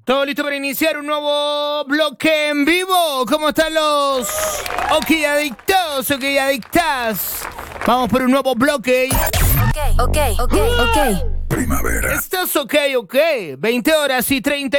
Todo listo para iniciar un nuevo bloque en vivo. ¿Cómo están los adictos, adictas? Vamos por un nuevo bloque. Ok. Primavera. ¿Estás ok? 20 horas y 30